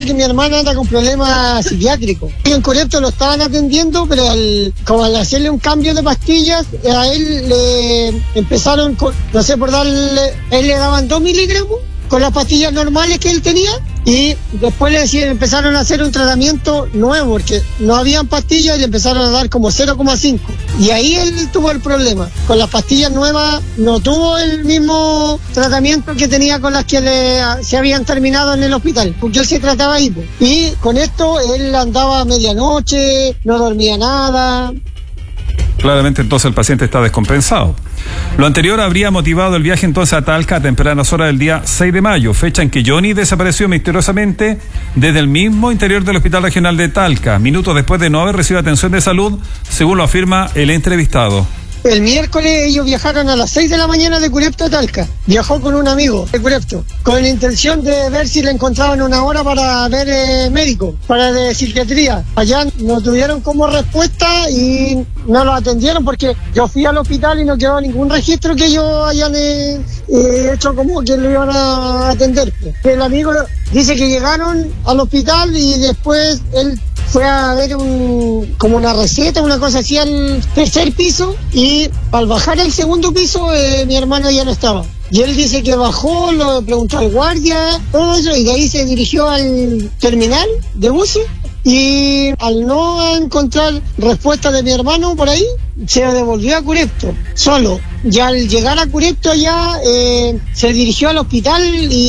que mi hermana anda con problemas psiquiátricos. Y en Curepto lo estaban atendiendo, pero como al hacerle un cambio de pastillas, a él le empezaron, no sé, por darle, él le daban 2 miligramos con las pastillas normales que él tenía, y después empezaron a hacer un tratamiento nuevo, porque no habían pastillas y le empezaron a dar como 0,5. Y ahí él tuvo el problema. Con las pastillas nuevas no tuvo el mismo tratamiento que tenía con las que se habían terminado en el hospital, porque él se trataba ahí. Y con esto él andaba a medianoche, no dormía nada. Claramente entonces el paciente está descompensado. Lo anterior habría motivado el viaje entonces a Talca a tempranas horas del día 6 de mayo, fecha en que Johnny desapareció misteriosamente desde el mismo interior del Hospital Regional de Talca, minutos después de no haber recibido atención de salud, según lo afirma el entrevistado. El miércoles ellos viajaron a las 6 de la mañana de Curepto a Talca. Viajó con un amigo de Curepto, con la intención de ver si le encontraban una hora para ver médico, para de psiquiatría. Allá no tuvieron como respuesta y no lo atendieron, porque yo fui al hospital y no quedó ningún registro que ellos hayan hecho como que lo iban a atender. El amigo dice que llegaron al hospital y después él fue a ver como una receta, una cosa así al tercer piso, y al bajar al segundo piso mi hermano ya no estaba. Y él dice que bajó, lo preguntó al guardia, todo eso, y de ahí se dirigió al terminal de buses, y al no encontrar respuesta de mi hermano por ahí, se devolvió a Curepto, solo. Y al llegar a Curepto allá, se dirigió al hospital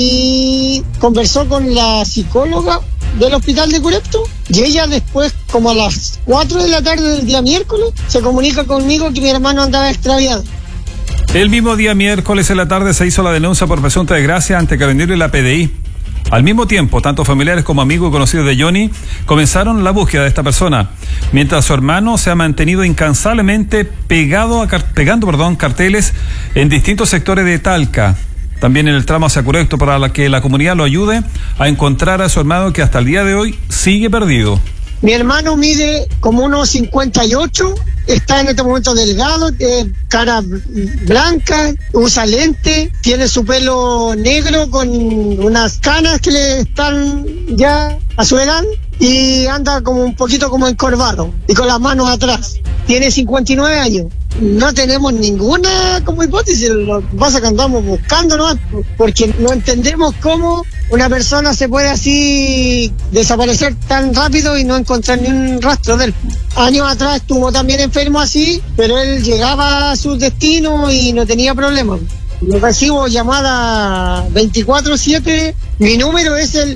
y conversó con la psicóloga del hospital de Curepto, y ella después, como a las 4 de la tarde del día miércoles, se comunica conmigo que mi hermano andaba extraviado. El mismo día miércoles en la tarde se hizo la denuncia por presunta desgracia ante Carabineros y la PDI. Al mismo tiempo, tanto familiares como amigos y conocidos de Johnny comenzaron la búsqueda de esta persona, mientras su hermano se ha mantenido incansablemente pegando carteles en distintos sectores de Talca, también en el tramo hacia Curepto, para que la comunidad lo ayude a encontrar a su hermano, que hasta el día de hoy sigue perdido. Mi hermano mide como unos 58, está en este momento delgado, cara blanca, usa lente, tiene su pelo negro con unas canas que le están ya a su edad, y anda como un poquito como encorvado y con las manos atrás. Tiene 59 años. No tenemos ninguna como hipótesis, lo que pasa es que andamos buscando, ¿no? Porque no entendemos cómo una persona se puede así desaparecer tan rápido y no encontrar ni un rastro de él. Años atrás estuvo también enfermo así, pero él llegaba a su destino y no tenía problemas. Yo recibo llamada 24/7. Mi número es el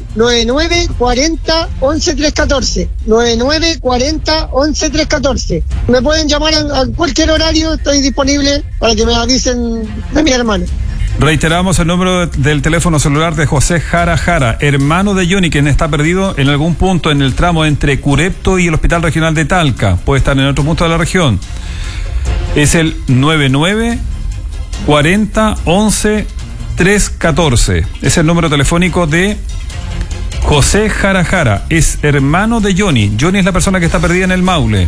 9940-11314. 9940-11314. Me pueden llamar a cualquier horario, estoy disponible para que me avisen de mi hermano. Reiteramos el número del teléfono celular de José Jara Jara, hermano de Johnny, quien está perdido en algún punto en el tramo entre Curepto y el Hospital Regional de Talca. Puede estar en otro punto de la región. Es el 9940-11314. Es el número telefónico de José Jara Jara. Es hermano de Johnny. Johnny es la persona que está perdida en el Maule.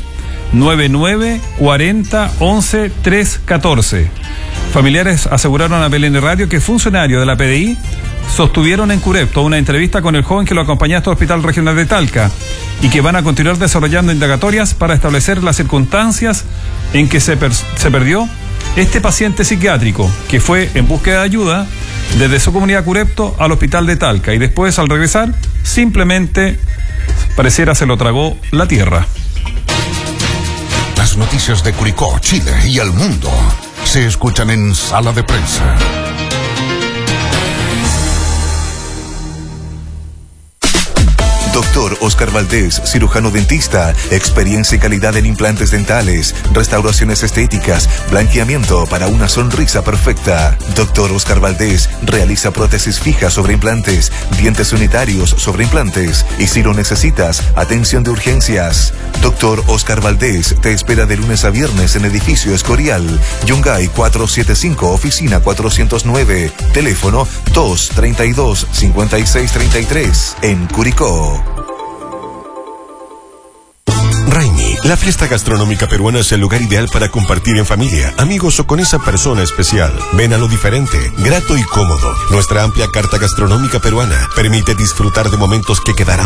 9940-11314. Familiares aseguraron a Belén Radio que funcionarios de la PDI sostuvieron en Curepto una entrevista con el joven que lo acompañó hasta el Hospital Regional de Talca, y que van a continuar desarrollando indagatorias para establecer las circunstancias en que se perdió este paciente psiquiátrico, que fue en búsqueda de ayuda desde su comunidad Curepto al Hospital de Talca, y después, al regresar, simplemente pareciera se lo tragó la tierra. Las noticias de Curicó, Chile y el mundo se escuchan en Sala de Prensa. Doctor Oscar Valdés, cirujano dentista, experiencia y calidad en implantes dentales, restauraciones estéticas, blanqueamiento para una sonrisa perfecta. Doctor Oscar Valdés realiza prótesis fijas sobre implantes, dientes unitarios sobre implantes, y si lo necesitas, atención de urgencias. Doctor Oscar Valdés te espera de lunes a viernes en Edificio Escorial, Yungay 475, oficina 409, teléfono 232-5633, en Curicó. Raimi, la fiesta gastronómica peruana es el lugar ideal para compartir en familia, amigos o con esa persona especial. Ven a lo diferente, grato y cómodo. Nuestra amplia carta gastronómica peruana permite disfrutar de momentos que quedarán